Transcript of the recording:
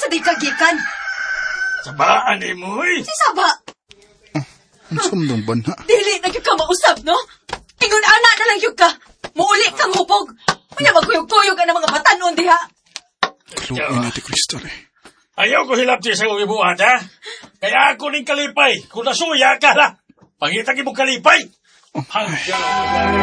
di kagikan? Sabaan ni mo, eh. Si Saba. Ang sumdong ba na? Dili na yung ka mausap, no? Ingon anak na lang yung ka. Muuli kang hupog. Kanya magkuyog-tuyog ka ng mga batanon diha. Luin na ti Crystal eh. Ayaw ko hilapti sa kong ibuhat, ha? Kaya ako ning kalipay. Kung nasuya ka na, pangitagi mo kalipay. Hanggang